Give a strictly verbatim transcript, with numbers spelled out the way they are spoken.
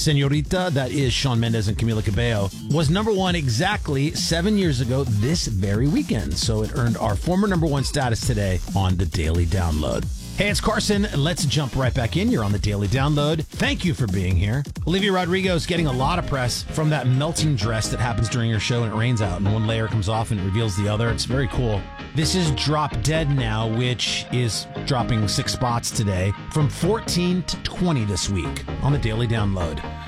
Senorita, that is Shawn Mendes and Camila Cabello, was number one exactly seven years ago this very weekend. So it earned our former number one status today on the Daily Download. Hey, it's Carson. Let's jump right back in. You're on the Daily Download. Thank you for being here. Olivia Rodrigo is getting a lot of press from that melting dress that happens during her show and it rains out and one layer comes off and it reveals the other. It's very cool. This is Drop Dead now, which is dropping six spots today from fourteen to twenty this week on the Daily Download.